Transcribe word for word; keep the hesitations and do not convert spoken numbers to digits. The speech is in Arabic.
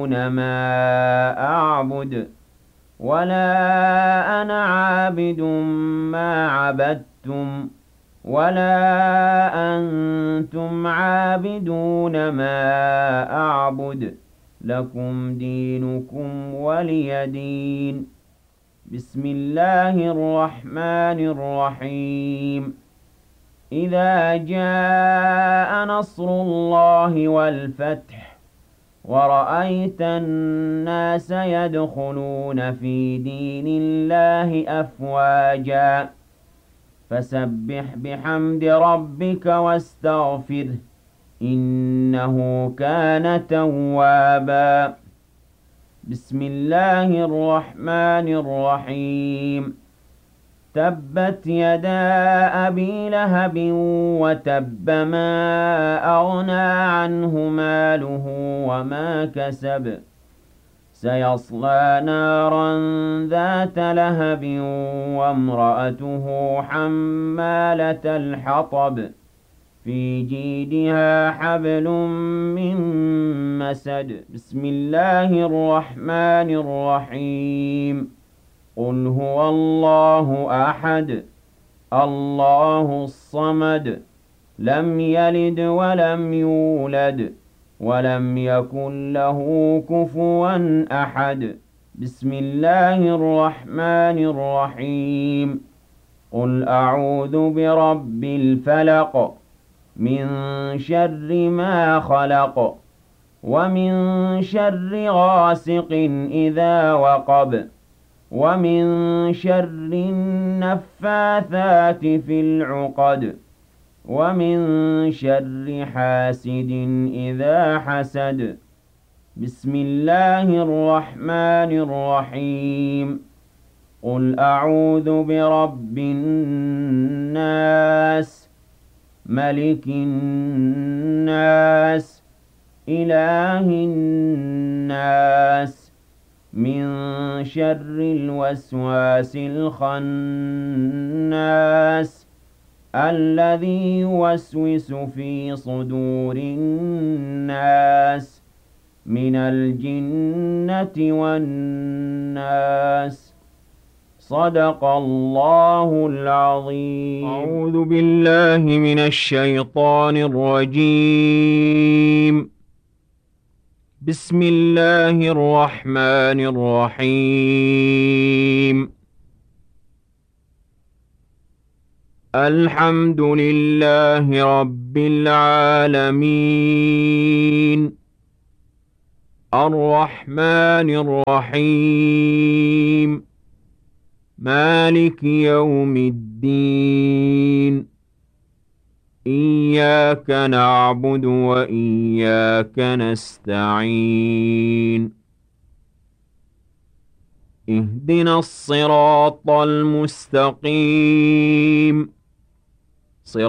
ما أعبد ولا أنا عابد ما عبدتم ولا أنتم عابدون ما أعبد لكم دينكم ولي دين. بسم الله الرحمن الرحيم. إذا جاء نصر الله والفتح ورأيت الناس يدخلون في دين الله أفواجا فسبح بحمد ربك واستغفره إنه كان توابا. بسم الله الرحمن الرحيم. تبت يدا أبي لهب وتب ما أغنى عنه ماله وما كسب سيصلى نارا ذات لهب وامرأته حمالة الحطب في جيدها حبل من مسد. بسم الله الرحمن الرحيم. قل هو الله أحد الله الصمد لم يلد ولم يولد ولم يكن له كفوا أحد. بسم الله الرحمن الرحيم. قل أعوذ برب الفلق من شر ما خلق ومن شر غاسق إذا وقب ومن شر النفاثات في العقد ومن شر حاسد إذا حسد. بسم الله الرحمن الرحيم. قل أعوذ برب الناس ملك الناس إله الناس من شر الوسواس الخناس الذي يوسوس في صدور الناس من الجنة والناس. صدق الله العظيم. أعوذ بالله من الشيطان الرجيم. بسم الله الرحمن الرحيم. الحمد لله رب العالمين الرحمن الرحيم مالك يوم الدين إياك نعبد وإياك نستعين اهدنا الصراط المستقيم